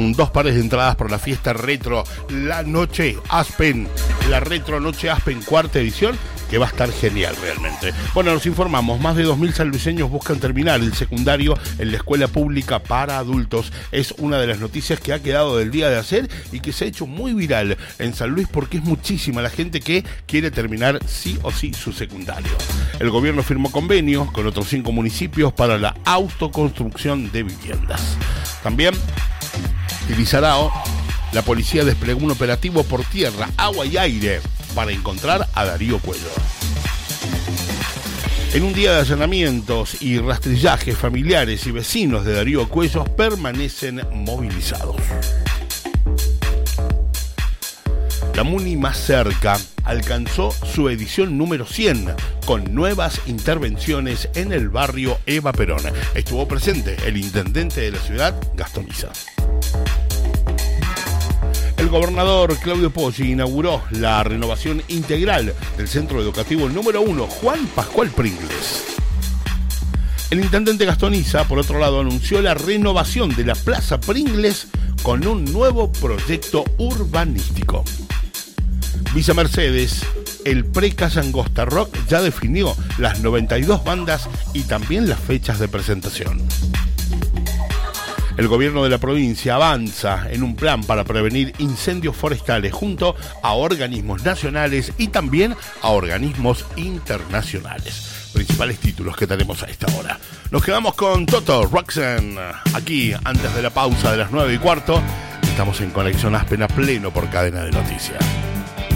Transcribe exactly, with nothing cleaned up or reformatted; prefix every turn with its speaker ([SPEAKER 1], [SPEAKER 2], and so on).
[SPEAKER 1] con dos pares de entradas para la fiesta retro, la Noche Aspen, la Retro Noche Aspen cuarta edición, que va a estar genial realmente. Bueno, nos informamos, más de dos mil sanluiseños buscan terminar el secundario en la escuela pública para adultos. Es una de las noticias que ha quedado del día de ayer y que se ha hecho muy viral en San Luis porque es muchísima la gente que quiere terminar sí o sí su secundario. El gobierno firmó convenios con otros cinco municipios para la autoconstrucción de viviendas. También, Tibisarao, la policía desplegó un operativo por tierra, agua y aire para encontrar a Darío Cuello. En un día de allanamientos y rastrillajes, familiares y vecinos de Darío Cuello permanecen movilizados. La Muni Más Cerca alcanzó su edición número cien con nuevas intervenciones en el barrio Eva Perón. Estuvo presente el intendente de la ciudad, Gastón Isa. El gobernador Claudio Poggi inauguró la renovación integral del centro educativo número uno, Juan Pascual Pringles. El intendente Gastón Isa, por otro lado, anunció la renovación de la Plaza Pringles con un nuevo proyecto urbanístico. Villa Mercedes, el Pre-Casa Angosta Rock ya definió las noventa y dos bandas y también las fechas de presentación. El gobierno de la provincia avanza en un plan para prevenir incendios forestales junto a organismos nacionales y también a organismos internacionales. Principales títulos que tenemos a esta hora. Nos quedamos con Toto Roxanne aquí antes de la pausa de las nueve y cuarto. Estamos en Conexión Aspen a pleno por Cadena de Noticias.